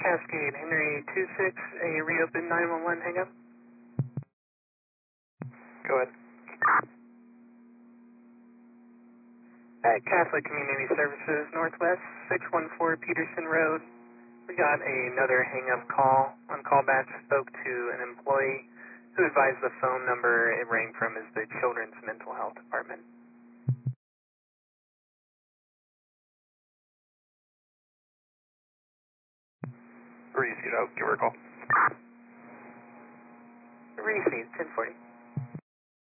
Cascade, Henry 26, a reopen 911 hang up. Go ahead. At Catholic Community Services, Northwest, 614 Peterson Road. We got another hang-up call. On callback, spoke to an employee who advised the phone number it rang from is the Children's Mental Health Department. Reese, give her a call. Received, 1040.